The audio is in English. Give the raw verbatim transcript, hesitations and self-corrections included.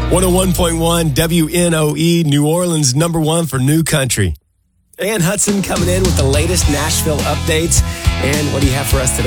one oh one point one W N O E, New Orleans, number one for new country. Ann Hudson coming in with the latest Nashville updates. And what do you have for us today?